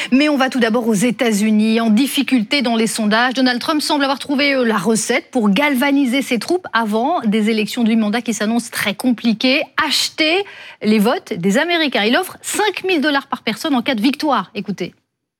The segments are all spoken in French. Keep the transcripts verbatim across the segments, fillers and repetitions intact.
Mais on va tout d'abord aux États-Unis, en difficulté dans les sondages. Donald Trump semble avoir trouvé la recette pour galvaniser ses troupes avant des élections de mi-mandat qui s'annoncent très compliquées. Acheter les votes des Américains. Il offre cinq mille dollars par personne en cas de victoire. Écoutez.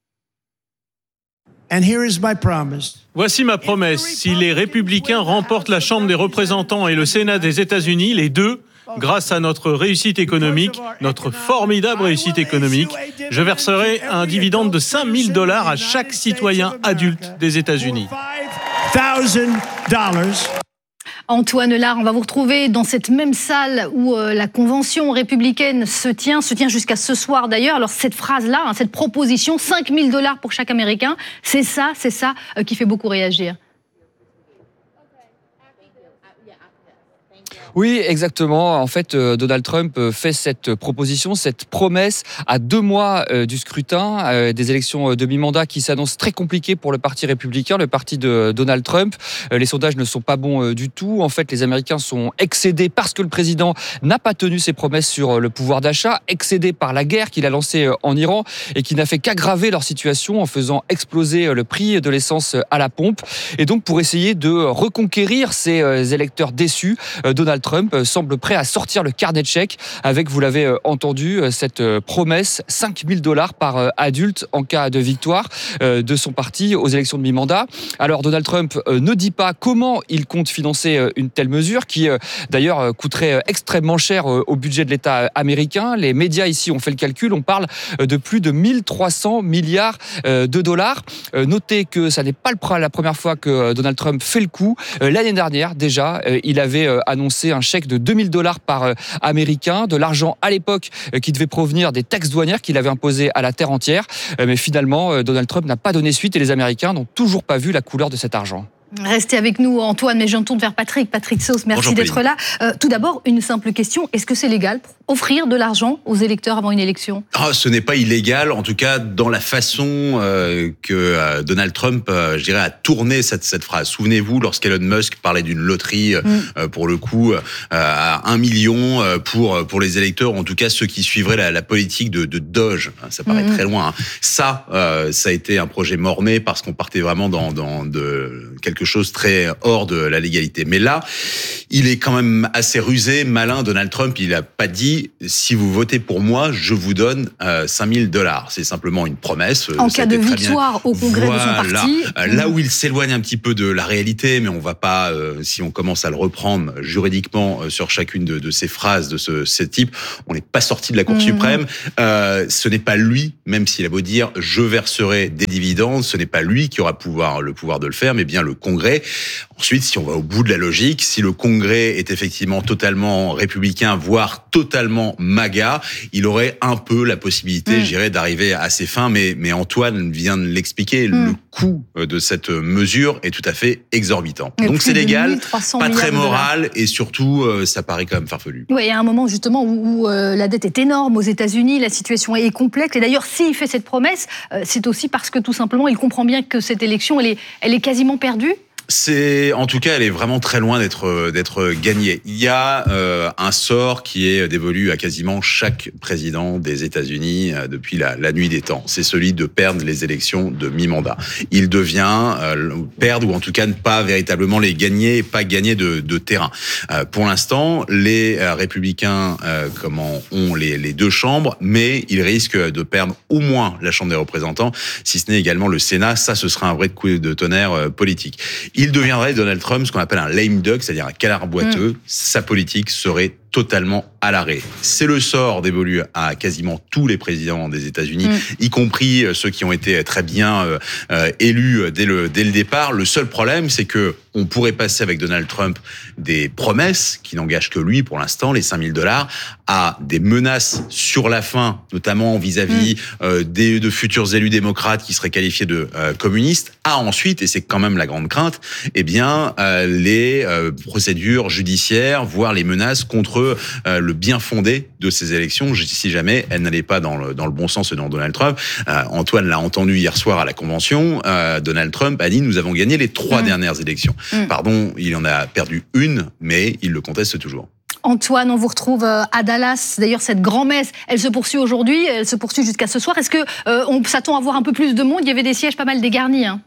And here is my promise. Voici ma promesse. Si les républicains remportent la Chambre des représentants et le Sénat des États-Unis, les deux, grâce à notre réussite économique, notre formidable réussite économique, je verserai un dividende de cinq mille dollars à chaque citoyen adulte des États-Unis. Antoine Lard, on va vous retrouver dans cette même salle où euh, la convention républicaine se tient, se tient jusqu'à ce soir d'ailleurs. Alors cette phrase-là, hein, cette proposition, cinq mille dollars pour chaque Américain, c'est ça, c'est ça euh, qui fait beaucoup réagir. Oui, exactement. En fait, Donald Trump fait cette proposition, cette promesse à deux mois du scrutin, des élections de mi-mandat qui s'annoncent très compliquées pour le parti républicain, le parti de Donald Trump. Les sondages ne sont pas bons du tout. En fait, les Américains sont excédés parce que le président n'a pas tenu ses promesses sur le pouvoir d'achat, excédés par la guerre qu'il a lancée en Iran et qui n'a fait qu'aggraver leur situation en faisant exploser le prix de l'essence à la pompe. Et donc, pour essayer de reconquérir ces électeurs déçus, Donald Trump semble prêt à sortir le carnet de chèques avec, vous l'avez entendu, cette promesse, cinq mille dollars par adulte en cas de victoire de son parti aux élections de mi-mandat. Alors Donald Trump ne dit pas comment il compte financer une telle mesure qui d'ailleurs coûterait extrêmement cher au budget de l'État américain. Les médias ici ont fait le calcul, on parle de plus de mille trois cents milliards de dollars. Notez que ça n'est pas la première fois que Donald Trump fait le coup. L'année dernière déjà, il avait annoncé un chèque de deux mille dollars par Américain, de l'argent à l'époque qui devait provenir des taxes douanières qu'il avait imposées à la terre entière. Mais finalement, Donald Trump n'a pas donné suite et les Américains n'ont toujours pas vu la couleur de cet argent. Restez avec nous, Antoine, mais je me tourne vers Patrick. Patrick Sauce, merci Bonjour, d'être là. Euh, tout d'abord, une simple question. Est-ce que c'est légal pour offrir de l'argent aux électeurs avant une élection ? Ah, ce n'est pas illégal, en tout cas dans la façon euh, que euh, Donald Trump, euh, je dirais, a tourné cette, cette phrase. Souvenez-vous, lorsqu'Elon Musk parlait d'une loterie, mm. euh, pour le coup, euh, à un million pour, pour les électeurs, en tout cas ceux qui suivraient la, la politique de, de Doge. Ça paraît mm. très loin. Hein. Ça, euh, ça a été un projet mort-né parce qu'on partait vraiment dans, dans de quelque chose très hors de la légalité. Mais là, il est quand même assez rusé, malin. Donald Trump, il n'a pas dit « si vous votez pour moi, je vous donne euh, cinq mille dollars ». C'est simplement une promesse. En cas de victoire au congrès voilà. de son parti. Là où il s'éloigne un petit peu de la réalité, mais on va pas, euh, si on commence à le reprendre juridiquement euh, sur chacune de, de ces phrases de ce, ce type, on n'est pas sorti de la Cour mmh. suprême. Euh, ce n'est pas lui, même s'il a beau dire « je verserai des dividendes », ce n'est pas lui qui aura pouvoir, le pouvoir de le faire, mais bien le Congrès. Ensuite, si on va au bout de la logique, si le Congrès est effectivement totalement républicain, voire totalement MAGA, il aurait un peu la possibilité, mmh. je dirais, d'arriver à ses fins. Mais, mais Antoine vient de l'expliquer, mmh. le coût de cette mesure est tout à fait exorbitant. Mais donc c'est légal, pas très moral, dollars. Et surtout, ça paraît quand même farfelu. Oui, il y a un moment justement où, où euh, la dette est énorme aux États-Unis, la situation est complexe. Et d'ailleurs, s'il fait cette promesse, euh, c'est aussi parce que tout simplement, il comprend bien que cette élection, elle est, elle est quasiment perdue. C'est, en tout cas, elle est vraiment très loin d'être d'être gagnée. Il y a euh, un sort qui est dévolu à quasiment chaque président des États-Unis euh, depuis la, la nuit des temps. C'est celui de perdre les élections de mi-mandat. Il devient euh, perdre ou en tout cas ne pas véritablement les gagner et pas gagner de, de terrain. Euh, pour l'instant, les euh, républicains euh, comment ont les, les deux chambres, mais ils risquent de perdre au moins la Chambre des représentants, si ce n'est également le Sénat. Ça, ce sera un vrai coup de tonnerre euh, politique. Il deviendrait, Donald Trump, ce qu'on appelle un lame duck, c'est-à-dire un canard boiteux. Mmh. Sa politique serait totalement à l'arrêt. C'est le sort dévolu à quasiment tous les présidents des États-Unis, mmh. y compris ceux qui ont été très bien euh, euh, élus dès le, dès le départ. Le seul problème, c'est que on pourrait passer avec Donald Trump des promesses qui n'engagent que lui pour l'instant, les cinq mille dollars, à des menaces sur la fin, notamment vis-à-vis mmh. euh, des de futurs élus démocrates qui seraient qualifiés de euh, communistes, à ensuite, et c'est quand même la grande crainte, eh bien euh, les euh, procédures judiciaires, voire les menaces contre euh, le bien fondé de ces élections, si jamais elles n'allaient pas dans le dans le bon sens selon Donald Trump. Euh, Antoine l'a entendu hier soir à la convention. Euh, Donald Trump a dit nous avons gagné les trois mmh. dernières élections. Mmh. Pardon, il en a perdu une, mais il le conteste toujours. Antoine, on vous retrouve à Dallas. D'ailleurs, cette grand-messe, elle se poursuit aujourd'hui, elle se poursuit jusqu'à ce soir. Est-ce que euh, on s'attend à voir un peu plus de monde? Il y avait des sièges pas mal dégarnis. Hein.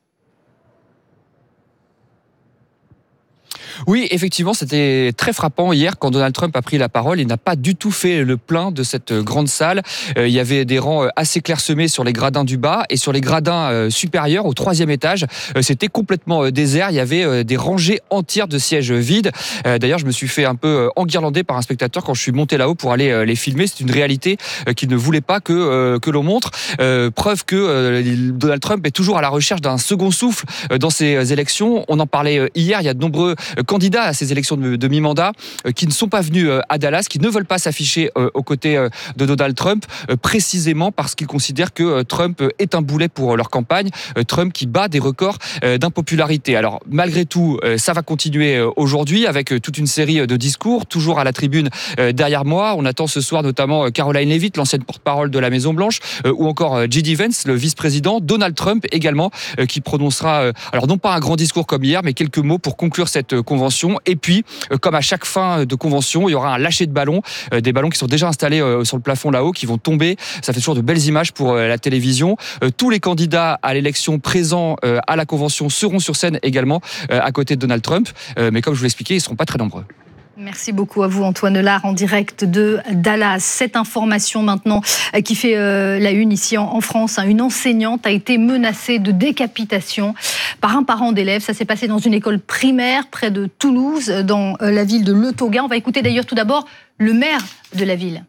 Oui, effectivement, c'était très frappant hier quand Donald Trump a pris la parole. Il n'a pas du tout fait le plein de cette grande salle. Euh, il y avait des rangs assez clairsemés sur les gradins du bas et sur les gradins euh, supérieurs, au troisième étage, euh, c'était complètement euh, désert. Il y avait euh, des rangées entières de sièges vides. Euh, d'ailleurs, je me suis fait un peu euh, enguirlander par un spectateur quand je suis monté là-haut pour aller euh, les filmer. C'est une réalité euh, qu'il ne voulait pas que, euh, que l'on montre. Euh, preuve que euh, Donald Trump est toujours à la recherche d'un second souffle euh, dans ces élections. On en parlait euh, hier. Il y a de nombreux euh, candidats à ces élections de, de mi-mandat euh, qui ne sont pas venus euh, à Dallas, qui ne veulent pas s'afficher euh, aux côtés euh, de Donald Trump, euh, précisément parce qu'ils considèrent que euh, Trump est un boulet pour euh, leur campagne, euh, Trump qui bat des records euh, d'impopularité. Alors malgré tout, euh, ça va continuer euh, aujourd'hui avec euh, toute une série de discours, toujours à la tribune euh, derrière moi. On attend ce soir notamment euh, Caroline Leavitt, l'ancienne porte-parole de la Maison-Blanche, euh, ou encore euh, J D Vance, le vice-président, Donald Trump également, euh, qui prononcera, euh, alors non pas un grand discours comme hier, mais quelques mots pour conclure cette euh, convention. Et puis, comme à chaque fin de convention, il y aura un lâcher de ballons, des ballons qui sont déjà installés sur le plafond là-haut, qui vont tomber. Ça fait toujours de belles images pour la télévision. Tous les candidats à l'élection présents à la convention seront sur scène également à côté de Donald Trump. Mais comme je vous l'expliquais, ils ne seront pas très nombreux. Merci beaucoup à vous, Antoine Lard, en direct de Dallas. Cette information maintenant qui fait euh, la une ici en, en France. Hein, une enseignante a été menacée de décapitation par un parent d'élève. Ça s'est passé dans une école primaire près de Toulouse, dans euh, la ville de Le Tauguin. On va écouter d'ailleurs tout d'abord le maire de la ville.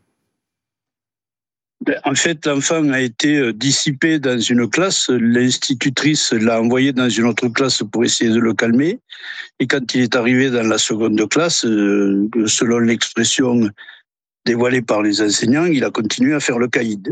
En fait, l'enfant a été dissipé dans une classe. L'institutrice l'a envoyé dans une autre classe pour essayer de le calmer. Et quand il est arrivé dans la seconde classe, selon l'expression dévoilée par les enseignants, il a continué à faire le caïd.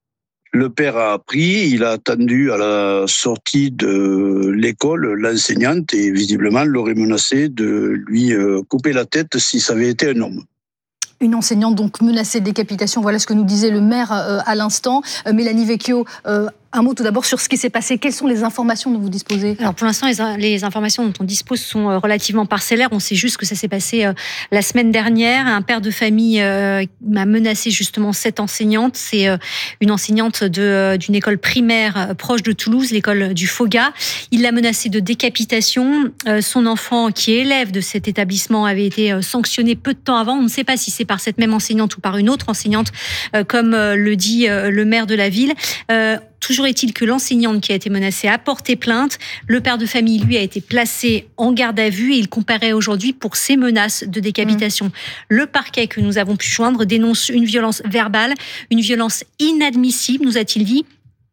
Le père a appris, il a attendu à la sortie de l'école l'enseignante et visiblement l'aurait menacé de lui couper la tête si ça avait été un homme. Une enseignante donc menacée de décapitation, voilà ce que nous disait le maire euh, à l'instant. Euh, Mélanie Vecchio, euh, un mot tout d'abord sur ce qui s'est passé. Quelles sont les informations dont vous disposez? Alors pour l'instant, les, les informations dont on dispose sont relativement parcellaires. On sait juste que ça s'est passé euh, la semaine dernière. Un père de famille euh, m'a menacé justement cette enseignante. C'est euh, une enseignante de, euh, d'une école primaire euh, proche de Toulouse, l'école du Fauga. Il l'a menacée de décapitation. Euh, son enfant, qui est élève de cet établissement, avait été euh, sanctionné peu de temps avant. On ne sait pas si c'est par cette même enseignante ou par une autre enseignante, euh, comme euh, le dit euh, le maire de la ville. Euh, Toujours est-il que l'enseignante qui a été menacée a porté plainte. Le père de famille, lui, a été placé en garde à vue et il comparaît aujourd'hui pour ces menaces de décapitation. Mmh. Le parquet que nous avons pu joindre dénonce une violence verbale, une violence inadmissible, nous a-t-il dit.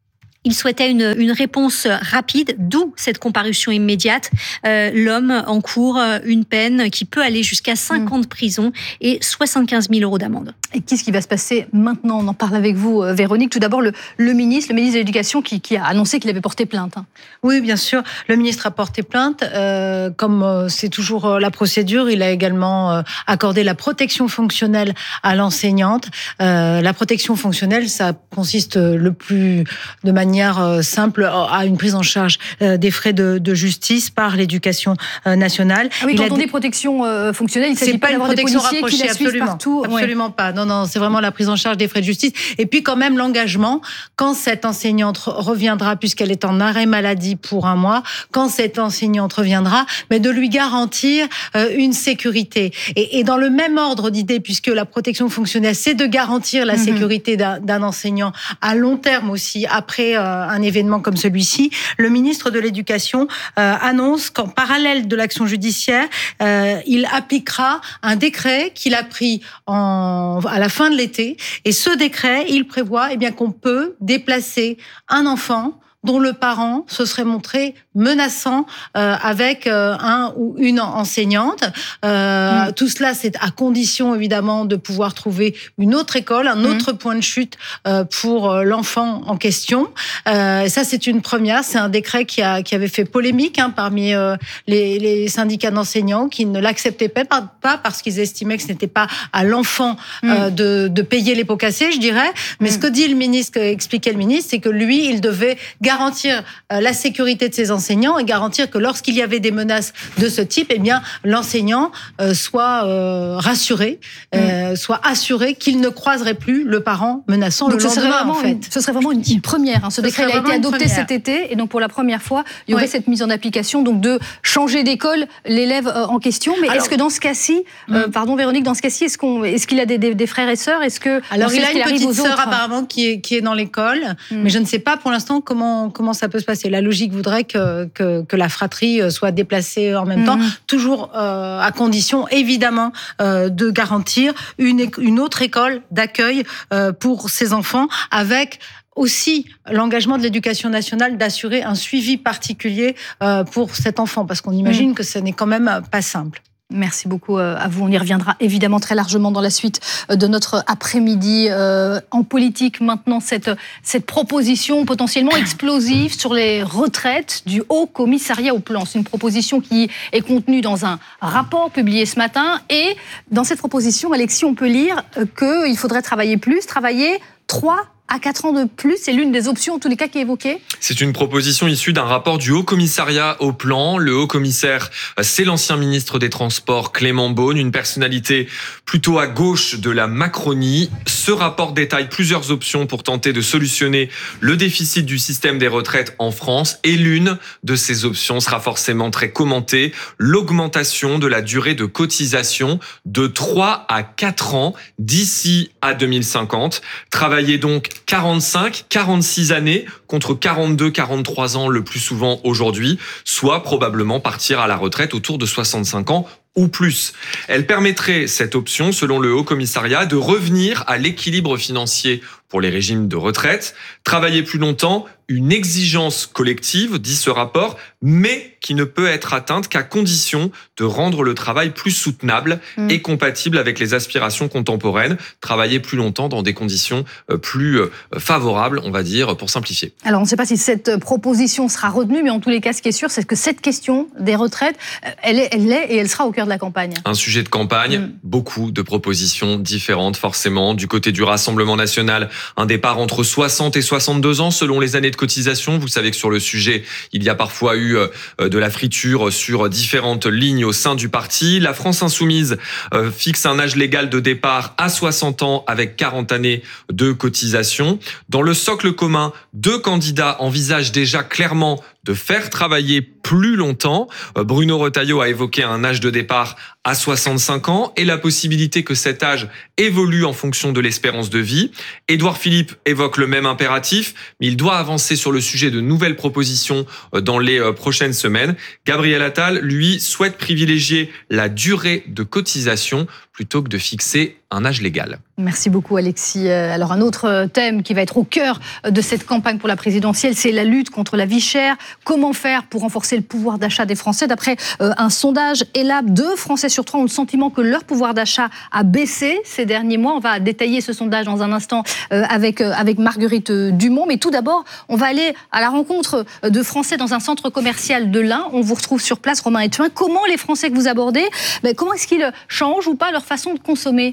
Il souhaitait une, une réponse rapide, d'où cette comparution immédiate. Euh, l'homme encourt une peine qui peut aller jusqu'à cinq mmh. ans de prison et soixante-quinze mille euros d'amende. Et qu'est-ce qui va se passer maintenant? On en parle avec vous, Véronique. Tout d'abord, le, le ministre, le ministre de l'Éducation qui, qui a annoncé qu'il avait porté plainte. Hein. Oui, bien sûr. Le ministre a porté plainte. Euh, comme euh, c'est toujours euh, la procédure, il a également euh, accordé la protection fonctionnelle à l'enseignante. Euh, la protection fonctionnelle, ça consiste le plus de manière simple à une prise en charge des frais de, de justice par l'éducation nationale. Ah oui, quand il on dit protection euh, fonctionnelle, il ne s'agit pas d'avoir des policiers qui la suivent partout. Absolument ouais. pas. Non, non, c'est vraiment la prise en charge des frais de justice. Et puis quand même l'engagement, quand cette enseignante reviendra, puisqu'elle est en arrêt maladie pour un mois, quand cette enseignante reviendra, mais de lui garantir euh, une sécurité. Et, et dans le même ordre d'idée, puisque la protection fonctionnelle, c'est de garantir la mm-hmm. sécurité d'un, d'un enseignant à long terme aussi, après un événement comme celui-ci, le ministre de l'Éducation euh, annonce qu'en parallèle de l'action judiciaire, euh, il appliquera un décret qu'il a pris en, à la fin de l'été. Et ce décret, il prévoit eh bien, qu'on peut déplacer un enfant dont le parent se serait montré menaçant euh, avec euh, un ou une enseignante. Euh, mmh. Tout cela, c'est à condition, évidemment, de pouvoir trouver une autre école, un autre mmh. point de chute euh, pour l'enfant en question. Euh, ça, c'est une première. C'est un décret qui, a, qui avait fait polémique hein, parmi euh, les, les syndicats d'enseignants qui ne l'acceptaient pas, pas parce qu'ils estimaient que ce n'était pas à l'enfant mmh. euh, de, de payer les pots cassés, je dirais. Mais mmh. ce que dit le ministre, ce qu'expliquait le ministre, c'est que lui, il devait garantir la sécurité de ses enseignants enseignants et garantir que lorsqu'il y avait des menaces de ce type, eh bien, l'enseignant euh, soit euh, rassuré, euh, mmh. soit assuré qu'il ne croiserait plus le parent menaçant donc le lendemain, en fait. Une, ce serait vraiment une, une première. Hein. Ce, ce décret a été adopté cet été et donc pour la première fois, il y aurait oui. cette mise en application donc de changer d'école l'élève euh, en question. Mais Alors, est-ce que dans ce cas-ci, mmh. euh, pardon Véronique, dans ce cas-ci, est-ce qu'on, est-ce qu'il a des, des, des frères et sœurs? Est-ce que Alors il a une petite sœur apparemment qui est qui est dans l'école, mmh. mais je ne sais pas pour l'instant comment comment ça peut se passer. La logique voudrait que que, que la fratrie soit déplacée en même mmh. temps, toujours euh, à condition évidemment euh, de garantir une une autre école d'accueil euh, pour ces enfants, avec aussi l'engagement de l'éducation nationale d'assurer un suivi particulier euh, pour cet enfant, parce qu'on imagine mmh. que ce n'est quand même pas simple. Merci beaucoup à vous. On y reviendra évidemment très largement dans la suite de notre après-midi. Euh, en politique, maintenant, cette, cette proposition potentiellement explosive sur les retraites du Haut Commissariat au Plan. C'est une proposition qui est contenue dans un rapport publié ce matin. Et dans cette proposition, Alexis, on peut lire qu'il faudrait travailler plus, travailler trois à quatre ans de plus, c'est l'une des options, en tous les cas, qui est évoquée. C'est une proposition issue d'un rapport du Haut Commissariat au Plan. Le Haut Commissaire, c'est l'ancien ministre des Transports, Clément Beaune, une personnalité plutôt à gauche de la Macronie. Ce rapport détaille plusieurs options pour tenter de solutionner le déficit du système des retraites en France. Et l'une de ces options sera forcément très commentée, l'augmentation de la durée de cotisation de trois à quatre ans d'ici à deux mille cinquante. Travailler donc quarante-cinq, quarante-six années contre quarante-deux, quarante-trois ans le plus souvent aujourd'hui, soit probablement partir à la retraite autour de soixante-cinq ans ou plus. Elle permettrait, cette option, selon le Haut Commissariat, de revenir à l'équilibre financier pour les régimes de retraite, travailler plus longtemps, une exigence collective, dit ce rapport, mais qui ne peut être atteinte qu'à condition de rendre le travail plus soutenable mmh. et compatible avec les aspirations contemporaines, travailler plus longtemps dans des conditions plus favorables, on va dire, pour simplifier. Alors, on ne sait pas si cette proposition sera retenue, mais en tous les cas, ce qui est sûr, c'est que cette question des retraites, elle est, elle est et elle sera au cœur de la campagne. Un sujet de campagne, mmh. beaucoup de propositions différentes, forcément. Du côté du Rassemblement national, un départ entre soixante et soixante-deux ans selon les années de cotisation. Vous savez que sur le sujet, il y a parfois eu de la friture sur différentes lignes au sein du parti. La France insoumise fixe un âge légal de départ à soixante ans avec quarante années de cotisation. Dans le socle commun, deux candidats envisagent déjà clairement de faire travailler plus longtemps. Bruno Retailleau a évoqué un âge de départ à soixante-cinq ans et la possibilité que cet âge évolue en fonction de l'espérance de vie. Édouard Philippe évoque le même impératif, mais il doit avancer sur le sujet de nouvelles propositions dans les prochaines semaines. Gabriel Attal, lui, souhaite privilégier la durée de cotisation plutôt que de fixer un âge légal. Merci beaucoup Alexis. Alors un autre thème qui va être au cœur de cette campagne pour la présidentielle, c'est la lutte contre la vie chère. Comment faire pour renforcer le pouvoir d'achat des Français? D'après un sondage Elabe, deux Français sur trois ont le sentiment que leur pouvoir d'achat a baissé ces derniers mois. On va détailler ce sondage dans un instant avec, avec Marguerite Dumont. Mais tout d'abord, on va aller à la rencontre de Français dans un centre commercial de l'Ain. On vous retrouve sur place, Romain Ethuin. Comment les Français que vous abordez, comment est-ce qu'ils changent ou pas leur façon de consommer?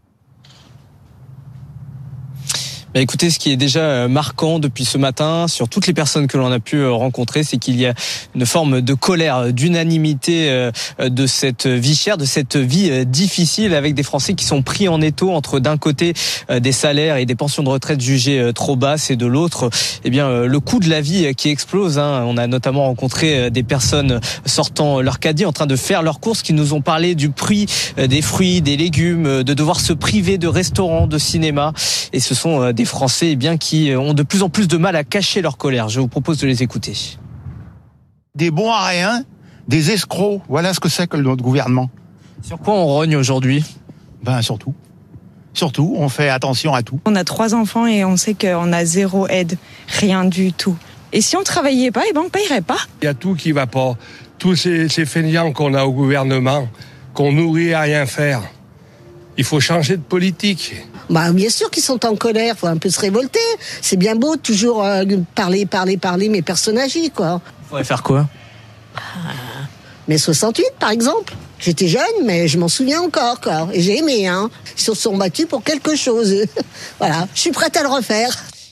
Bah écoutez, ce qui est déjà marquant depuis ce matin sur toutes les personnes que l'on a pu rencontrer, c'est qu'il y a une forme de colère, d'unanimité de cette vie chère, de cette vie difficile, avec des Français qui sont pris en étau entre d'un côté des salaires et des pensions de retraite jugées trop basses et de l'autre, eh bien le coût de la vie qui explose. Hein. On a notamment rencontré des personnes sortant leur caddie en train de faire leurs courses qui nous ont parlé du prix des fruits, des légumes, de devoir se priver de restaurants, de cinéma, et ce sont des Français eh bien, qui ont de plus en plus de mal à cacher leur colère. Je vous propose de les écouter. Des bons à rien, des escrocs, voilà ce que c'est que notre gouvernement. Sur quoi on rogne aujourd'hui? Ben surtout. Surtout, on fait attention à tout. On a trois enfants et on sait qu'on a zéro aide, rien du tout. Et si on travaillait pas, eh ben on payerait pas. Il y a tout qui va pas. Tous ces, ces fainéants qu'on a au gouvernement, qu'on nourrit à rien faire. Il faut changer de politique. Bah, bien sûr qu'ils sont en colère, faut un peu se révolter. C'est bien beau de toujours euh, parler, parler, parler, mais personne n'agit, quoi. Il faudrait faire quoi? ah, Mais soixante-huit, par exemple. J'étais jeune, mais je m'en souviens encore, quoi. Et j'ai aimé, hein. Ils se sont battus pour quelque chose. Voilà, je suis prête à le refaire.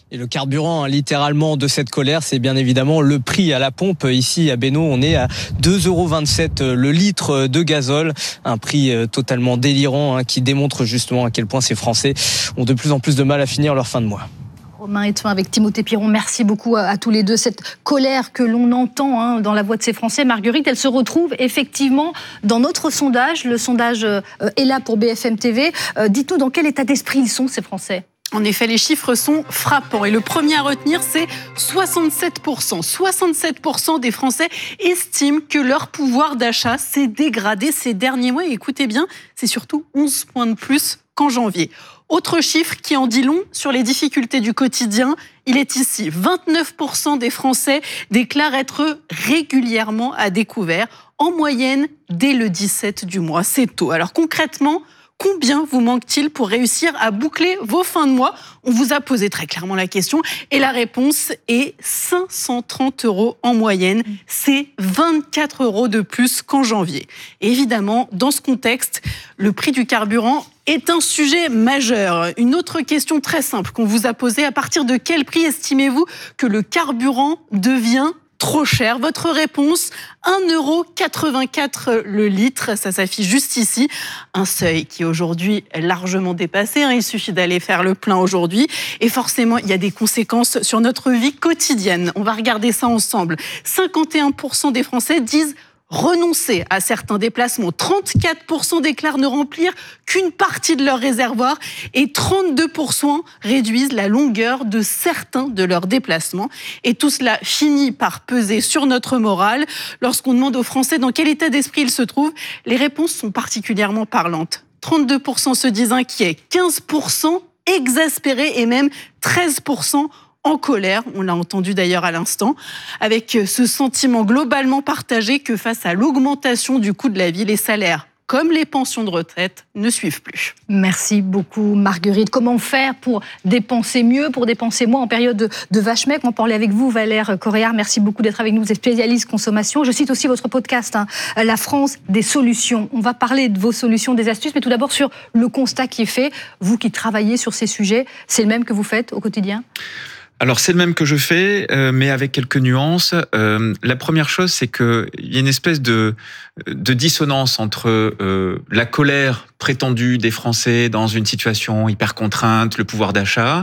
Et le carburant, hein, littéralement, de cette colère, c'est bien évidemment le prix à la pompe. Ici, à Bénaud, on est à deux euros vingt-sept le litre de gazole. Un prix totalement délirant, hein, qui démontre justement à quel point ces Français ont de plus en plus de mal à finir leur fin de mois. Romain Etefin avec Timothée Piron, merci beaucoup à, à tous les deux. Cette colère que l'on entend hein, dans la voix de ces Français, Marguerite, elle se retrouve effectivement dans notre sondage. Le sondage euh, est là pour B F M T V. Euh, dites-nous dans quel état d'esprit ils sont, ces Français ? En effet, les chiffres sont frappants. Et le premier à retenir, c'est soixante-sept pour cent. soixante-sept pour cent des Français estiment que leur pouvoir d'achat s'est dégradé ces derniers mois. Et écoutez bien, c'est surtout onze points de plus qu'en janvier. Autre chiffre qui en dit long sur les difficultés du quotidien, il est ici. vingt-neuf pour cent des Français déclarent être régulièrement à découvert, en moyenne dès le dix-sept du mois. C'est tôt. Alors concrètement, combien vous manque-t-il pour réussir à boucler vos fins de mois ? On vous a posé très clairement la question et la réponse est cinq cent trente euros en moyenne. C'est vingt-quatre euros de plus qu'en janvier. Et évidemment, dans ce contexte, le prix du carburant est un sujet majeur. Une autre question très simple qu'on vous a posée, à partir de quel prix estimez-vous que le carburant devient trop cher? Votre réponse, un euro quatre-vingt-quatre le litre, ça s'affiche juste ici. Un seuil qui aujourd'hui est largement dépassé, hein. Il suffit d'aller faire le plein aujourd'hui. Et forcément, il y a des conséquences sur notre vie quotidienne. On va regarder ça ensemble. cinquante et un pour cent des Français disent renoncer à certains déplacements. trente-quatre pour cent déclarent ne remplir qu'une partie de leur réservoir et trente-deux pour cent réduisent la longueur de certains de leurs déplacements. Et tout cela finit par peser sur notre morale. Lorsqu'on demande aux Français dans quel état d'esprit ils se trouvent, les réponses sont particulièrement parlantes. trente-deux pour cent se disent inquiets, quinze pour cent exaspérés et même treize pour cent en colère, on l'a entendu d'ailleurs à l'instant, avec ce sentiment globalement partagé que face à l'augmentation du coût de la vie, les salaires comme les pensions de retraite ne suivent plus. Merci beaucoup Marguerite. Comment faire pour dépenser mieux, pour dépenser moins en période de, de vache maigre? On parlait avec vous, Valère Coréard. Merci beaucoup d'être avec nous. Vous êtes spécialiste consommation. Je cite aussi votre podcast, hein, La France des solutions. On va parler de vos solutions, des astuces, mais tout d'abord sur le constat qui est fait. Vous qui travaillez sur ces sujets, c'est le même que vous faites au quotidien? Alors c'est le même que je fais, euh, mais avec quelques nuances. Euh, la première chose, c'est qu'il y a une espèce de, de dissonance entre euh, la colère prétendue des Français dans une situation hyper contrainte, le pouvoir d'achat,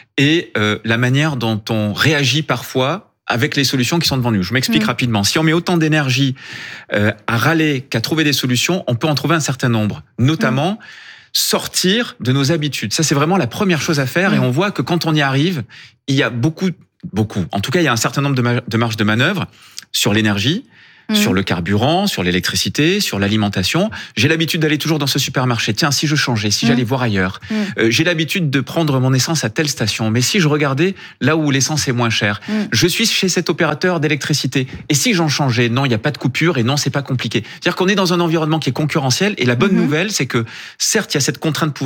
et euh, la manière dont on réagit parfois avec les solutions qui sont devant nous. Je m'explique mmh. rapidement. Si on met autant d'énergie euh, à râler qu'à trouver des solutions, on peut en trouver un certain nombre, notamment... Mmh. sortir de nos habitudes. Ça, c'est vraiment la première chose à faire. Mmh. Et on voit que quand on y arrive, il y a beaucoup, beaucoup, en tout cas, il y a un certain nombre de, ma- de marges de manœuvre sur l'énergie, mmh. sur le carburant, sur l'électricité, sur l'alimentation. J'ai l'habitude d'aller toujours dans ce supermarché. Tiens, si je changeais, si mmh. j'allais voir ailleurs. Mmh. Euh, j'ai l'habitude de prendre mon essence à telle station. Mais si je regardais là où l'essence est moins chère, mmh. je suis chez cet opérateur d'électricité. Et si j'en changeais? Non, il n'y a pas de coupure et non, c'est pas compliqué. C'est-à-dire qu'on est dans un environnement qui est concurrentiel. Et la bonne mmh. nouvelle, c'est que certes, il y a cette contrainte